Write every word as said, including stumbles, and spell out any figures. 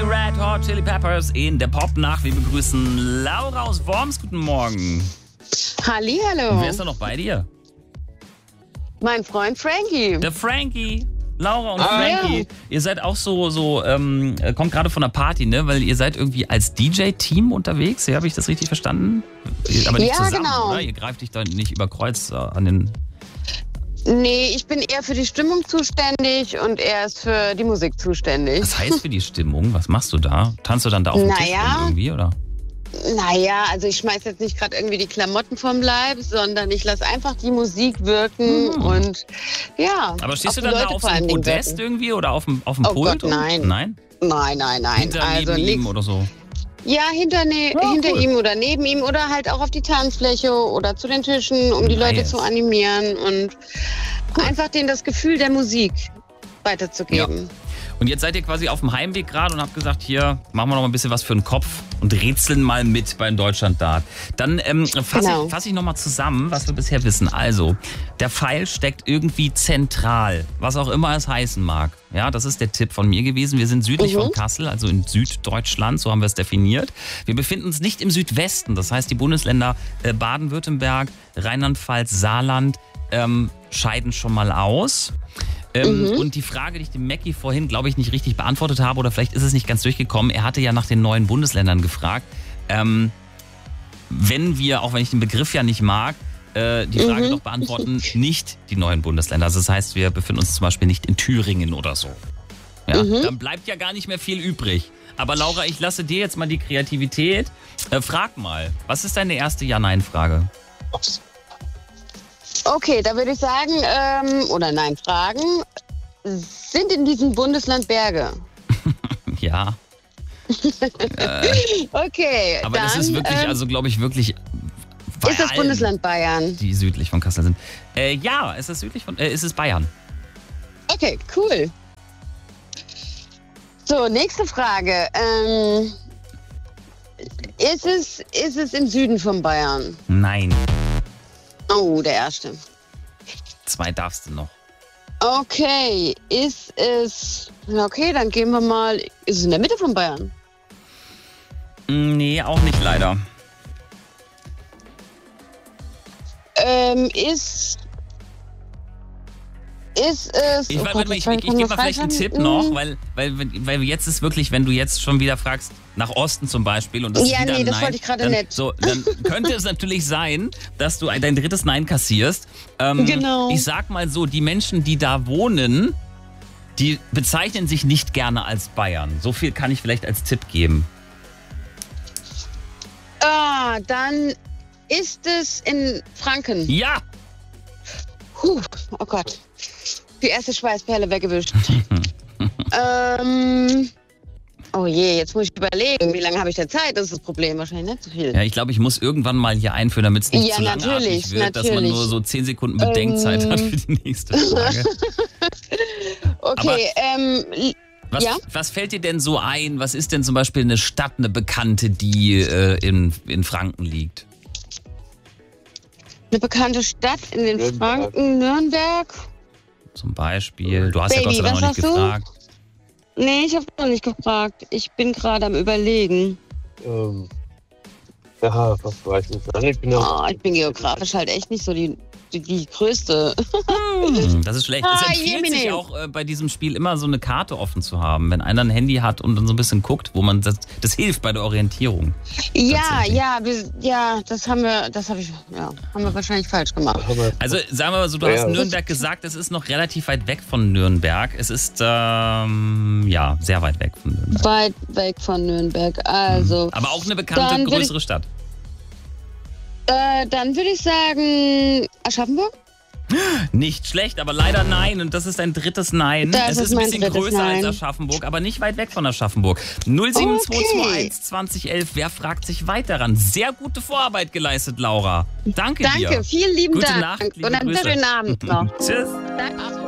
Red Hot Chili Peppers in der Pop-Nacht. Wir begrüßen Laura aus Worms. Guten Morgen. Hallihallo. Wer ist da noch bei dir? Mein Freund Frankie. Der Frankie. Laura und Ah, Frankie. ja. Ihr seid auch so, so ähm, kommt gerade von der Party, ne? Weil ihr seid irgendwie als D J-Team unterwegs. Ja, habe ich das richtig verstanden? Aber nicht Ja, zusammen, genau. oder? Ihr greift dich da nicht über Kreuz äh, an den... Nee, ich bin eher für die Stimmung zuständig und er ist für die Musik zuständig. Was heißt für die Stimmung? Was machst du da? Tanzt du dann da auf dem Tisch Naja. rum irgendwie, oder? Naja, also ich schmeiß jetzt nicht gerade irgendwie die Klamotten vom Leib, sondern ich lasse einfach die Musik wirken Mhm. und ja. Aber stehst auf du die dann da Leute auf vor so einem allen Dingen Podest wirken. irgendwie oder auf dem, auf dem Oh Pult? Gott, nein. Nein? Nein, nein, nein. Hinter also neben nix. ihm oder so? Ja, hinter, ne, Ja, hinter cool. ihm oder neben ihm oder halt auch auf die Tanzfläche oder zu den Tischen, um die Nice. Leute zu animieren und einfach denen das Gefühl der Musik weiterzugeben. Und jetzt seid ihr quasi auf dem Heimweg gerade und habt gesagt, hier machen wir noch mal ein bisschen was für den Kopf und rätseln mal mit beim Deutschlanddart. Dann ähm, fasse Genau. ich, fass ich noch mal zusammen, was wir bisher wissen. Also, der Pfeil steckt irgendwie zentral, was auch immer es heißen mag. Ja, das ist der Tipp von mir gewesen. Wir sind südlich Mhm. von Kassel, also in Süddeutschland, so haben wir es definiert. Wir befinden uns nicht im Südwesten, das heißt die Bundesländer äh, Baden-Württemberg, Rheinland-Pfalz, Saarland ähm, scheiden schon mal aus. Ähm, Mhm. Und die Frage, die ich dem Mackie vorhin, glaube ich, nicht richtig beantwortet habe, oder vielleicht ist es nicht ganz durchgekommen, er hatte ja nach den neuen Bundesländern gefragt. Ähm, wenn wir, auch wenn ich den Begriff ja nicht mag, äh, die Frage Mhm. doch beantworten, nicht die neuen Bundesländer. Also das heißt, wir befinden uns zum Beispiel nicht in Thüringen oder so. Ja, Mhm. dann bleibt ja gar nicht mehr viel übrig. Aber Laura, ich lasse dir jetzt mal die Kreativität. Äh, frag mal, was ist deine erste Ja-Nein-Frage? Okay, da würde ich sagen, ähm, oder nein, fragen, sind in diesem Bundesland Berge? Ja. äh, Okay, aber dann das ist wirklich, ähm, also glaube ich wirklich... bei ist das allen, Bundesland Bayern. die südlich von Kassel sind. Äh, ja, es ist südlich von, äh, es ist Bayern. Okay, cool. So, nächste Frage. Ähm, ist, es, ist es im Süden von Bayern? Nein, Oh, der erste. zwei darfst du noch. Okay, ist es... Okay, dann gehen wir mal... Ist es in der Mitte von Bayern? Mm, Nee, auch nicht leider. Ähm, ist... Ist es... Ich, oh warte, Gott, warte mal, ich, jetzt ich, ich kann gebe das mal vielleicht einen falsch Tipp haben. noch, Mm. weil, weil, weil jetzt ist wirklich, wenn du jetzt schon wieder fragst, nach Osten zum Beispiel und das ist Ja, wieder nee, ein das Nein, wollte ich gerade dann, nicht. So, dann könnte es natürlich sein, dass du ein, dein drittes Nein kassierst. Ähm, Genau. Ich sag mal so, die Menschen, die da wohnen, die bezeichnen sich nicht gerne als Bayern. So viel kann ich vielleicht als Tipp geben. Ah, dann ist es in Franken. Ja! Puh, oh Gott. Die erste Schweißperle weggewischt. ähm, oh je, jetzt muss ich überlegen, wie lange habe ich denn Zeit? Das ist das Problem, wahrscheinlich nicht so viel. Ja, ich glaube, ich muss irgendwann mal hier einführen, damit es nicht Ja, zu langatmig natürlich, wird, dass man natürlich. nur so zehn Sekunden Bedenkzeit Ähm. hat für die nächste Frage. Okay, ähm, Was, Ja? was fällt dir denn so ein? Was ist denn zum Beispiel eine Stadt, eine bekannte, die äh, in, in Franken liegt? eine bekannte Stadt in den Nürnberg. Franken, Nürnberg. Zum Beispiel. Du hast ja Baby, Gott sei Dank was noch nicht hast du? gefragt. Nee, ich habe noch nicht gefragt. Ich bin gerade am Überlegen. Ähm, ja, was weiß ich nicht. Ich bin ja Oh, ich bin geografisch halt echt nicht so die, die, die größte. Hm, das ist schlecht. Ah, Es empfiehlt Jemine. sich auch äh, bei diesem Spiel immer so eine Karte offen zu haben. Wenn einer ein Handy hat und dann so ein bisschen guckt, wo man das, das hilft bei der Orientierung. Ja, Tatsächlich. ja, wir, ja, das haben wir, das habe ich, ja, haben wir wahrscheinlich falsch gemacht. haben wir- Also sagen wir mal so, du Ja, hast ja. Nürnberg gesagt, es ist noch relativ weit weg von Nürnberg. Es ist, ähm, ja, sehr weit weg von Nürnberg. Weit weg von Nürnberg. Also, Aber auch eine bekannte, Dann will ich- größere Stadt. äh, dann würde ich sagen, Aschaffenburg? Nicht schlecht, aber leider nein. Und das ist ein drittes Nein. Das es ist ist ein mein bisschen drittes größer Nein. als Aschaffenburg, aber nicht weit weg von Aschaffenburg. null sieben zwei zwei eins zwanzig elf. Wer fragt sich weiter ran? Sehr gute Vorarbeit geleistet, Laura. Danke, dir. Danke, vielen lieben Gute Dank. Nacht, liebe Und einen Grüße. schönen Abend noch. Tschüss. Danke.